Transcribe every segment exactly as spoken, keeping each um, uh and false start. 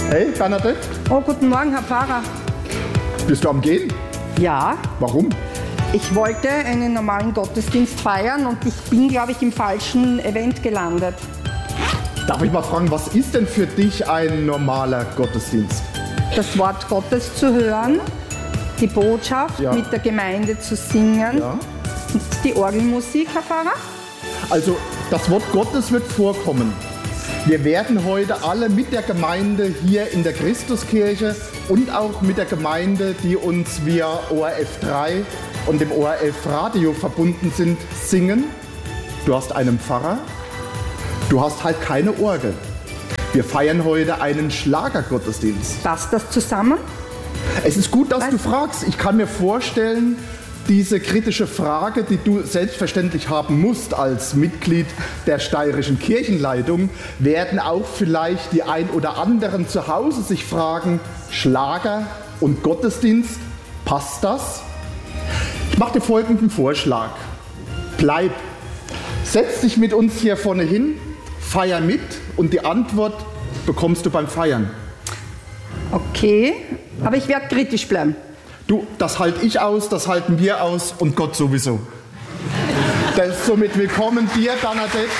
Hey, Bernadette. Oh, guten Morgen, Herr Pfarrer. Bist du am Gehen? Ja. Warum? Ich wollte einen normalen Gottesdienst feiern und ich bin, glaube ich, im falschen Event gelandet. Darf ich mal fragen, was ist denn für dich ein normaler Gottesdienst? Das Wort Gottes zu hören, die Botschaft Ja. mit der Gemeinde zu singen Ja. und die Orgelmusik, Herr Pfarrer. Also, das Wort Gottes wird vorkommen. Wir werden heute alle mit der Gemeinde hier in der Christuskirche und auch mit der Gemeinde, die uns via O R F drei und dem O R F Radio verbunden sind, singen. Du hast einen Pfarrer, du hast halt keine Orgel. Wir feiern heute einen Schlagergottesdienst. Passt das zusammen? Es ist gut, dass Was? du fragst. Ich kann mir vorstellen, diese kritische Frage, die du selbstverständlich haben musst als Mitglied der steirischen Kirchenleitung, werden auch vielleicht die ein oder anderen zu Hause sich fragen, Schlager und Gottesdienst, passt das? Ich mache dir folgenden Vorschlag. Bleib, setz dich mit uns hier vorne hin, feier mit und die Antwort bekommst du beim Feiern. Okay, aber ich werde kritisch bleiben. Du, das halte ich aus, das halten wir aus und Gott sowieso. Das, somit willkommen dir, Bernadette.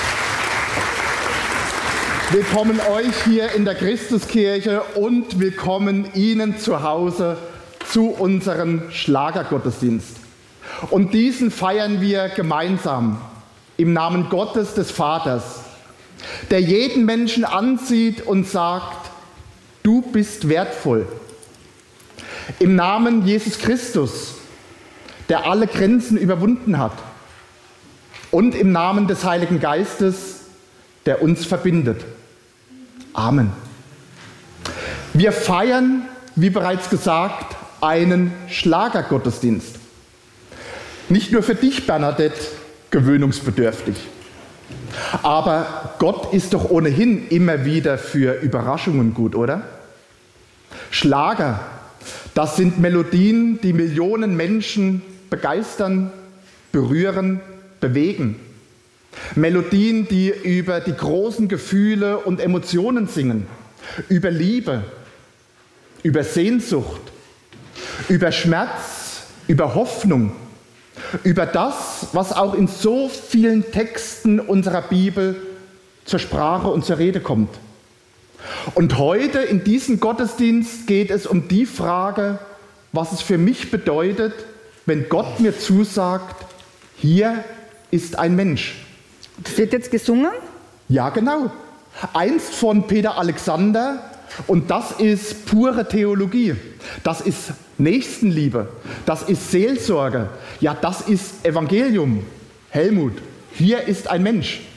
Willkommen euch hier in der Christuskirche und willkommen Ihnen zu Hause zu unserem Schlagergottesdienst. Und diesen feiern wir gemeinsam im Namen Gottes des Vaters, der jeden Menschen ansieht und sagt, du bist wertvoll. Im Namen Jesus Christus, der alle Grenzen überwunden hat. Und im Namen des Heiligen Geistes, der uns verbindet. Amen. Wir feiern, wie bereits gesagt, einen Schlagergottesdienst. Nicht nur für dich, Bernadette, gewöhnungsbedürftig. Aber Gott ist doch ohnehin immer wieder für Überraschungen gut, oder? Schlager. Das sind Melodien, die Millionen Menschen begeistern, berühren, bewegen. Melodien, die über die großen Gefühle und Emotionen singen, über Liebe, über Sehnsucht, über Schmerz, über Hoffnung, über das, was auch in so vielen Texten unserer Bibel zur Sprache und zur Rede kommt. Und heute in diesem Gottesdienst geht es um die Frage, was es für mich bedeutet, wenn Gott mir zusagt, hier ist ein Mensch. Das wird jetzt gesungen? Ja, genau. Einst von Peter Alexander und das ist pure Theologie. Das ist Nächstenliebe. Das ist Seelsorge. Ja, das ist Evangelium. Helmut, hier ist ein Mensch.